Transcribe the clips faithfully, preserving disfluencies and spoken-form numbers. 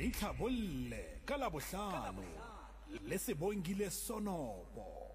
re itlhabolle ka Labohlano le Sebongile Sonobo.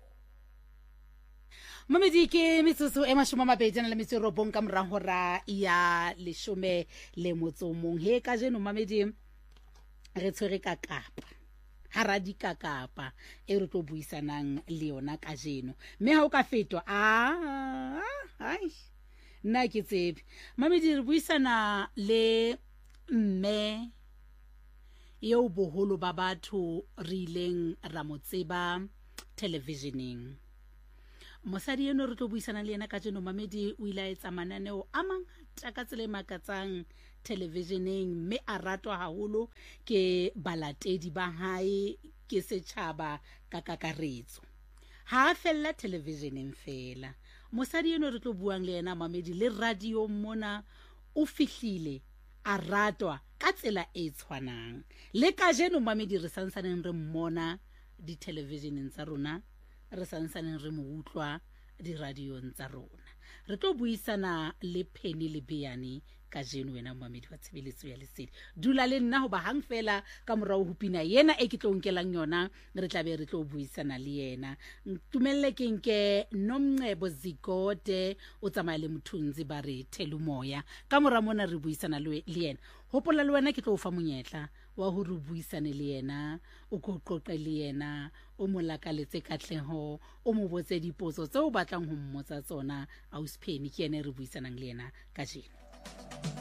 Mamedi ke metsotso e mashome a mabedi na le metso e robong ka morao hora ya leshome le motso mong. He ka jeno Mamedi re tshwere ka Kapa. Haradi ka Kapa e re tlo buisanang le yona ka jeno. Mme ha o ka fetwa a ai nna ke tsebe. Mamedi re buisana le mme eo boholo ba batho re ileng ra motseba televisioning. Mosadi eno re tlo buisana le yena ka jeno Mamedi o ile a etsa mananeo a mangata ka tsela e makatsang televisioneng, mme a ratwa haholo ke balatedi ba hae ke setjhaba ka kakaretso. Ha a fella televisioneng fela. Mosadi eno re tlo buang le yena Mamedi le radio mona o fihlile a ratwa ka tsela e tshwanang. Le ka jeno Mamedi re santsaneng re mmona di televisioneng tsa rona, re santsaneng re mo utlwa di radiong tsa rona. Re tlo buisana le Penny le Beane ka jeno wena Mamedi wa Tshebeletso ya Lesedi. Dula le nna hoba hang fela ka morao ho pina yena e ke tlo nkelang yona re tla be re tlo buisana le yena. Ntumelle ke nke Nomncebo Zikode o tsamaya le Mthunzi ba re Thelumoya. Ka mora mona re buisana le yena. Hopola le wena ke tlo o fa monyetla wa ho re buisane le yena, o go qoqe le yena, o mo lakaletse katleho, o mo botse dipotso tseo o batlang ho mmotsa tsona. Ausi Penny ke yena re buisanang le yena ka jeno.